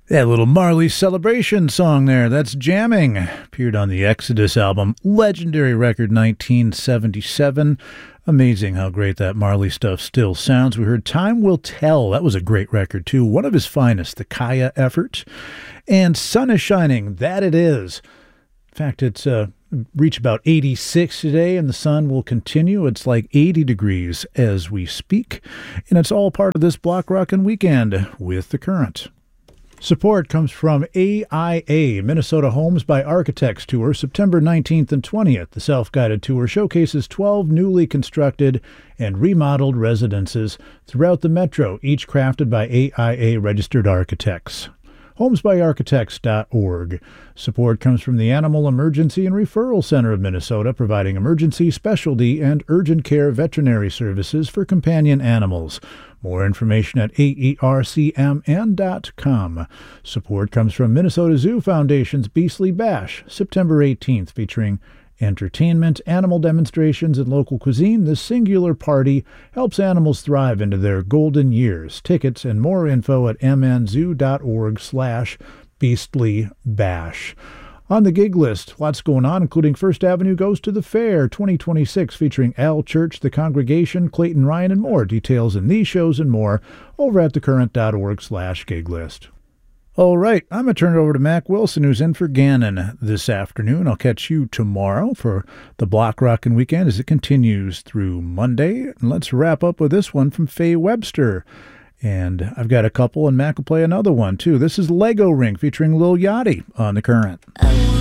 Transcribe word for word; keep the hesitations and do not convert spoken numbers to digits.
That little Marley Celebration song there, that's Jamming. Appeared on the Exodus album, legendary record nineteen seventy-seven. Amazing how great that Marley stuff still sounds. We heard Time Will Tell. That was a great record, too. One of his finest, the Kaya effort. And Sun is Shining. That it is. In fact, it's uh, reached about eighty-six today, and the sun will continue. It's like eighty degrees as we speak. And it's all part of this Block Rockin' Weekend with The Current. Support comes from A I A, Minnesota Homes by Architects Tour, September nineteenth and twentieth. The self-guided tour showcases twelve newly constructed and remodeled residences throughout the metro, each crafted by A I A registered architects. homes by architects dot org. Support comes from the Animal Emergency and Referral Center of Minnesota, providing emergency, specialty, and urgent care veterinary services for companion animals. More information at A E R C M N dot com. Support comes from Minnesota Zoo Foundation's Beastly Bash, September eighteenth, featuring entertainment, animal demonstrations, and local cuisine. This singular party helps animals thrive into their golden years. Tickets and more info at m n zoo dot org slash beastly bash. On the gig list, lots going on, including First Avenue Goes to the Fair twenty twenty-six, featuring Al Church, The Congregation, Clayton Ryan, and more. Details in these shows and more over at the current dot org slash gig list. All right, I'm going to turn it over to Mac Wilson, who's in for Gannon this afternoon. I'll catch you tomorrow for the Block Rockin' Weekend as it continues through Monday. And let's wrap up with this one from Faye Webster. And I've got a couple, and Mac will play another one, too. This is Lego Ring featuring Lil Yachty on The Current.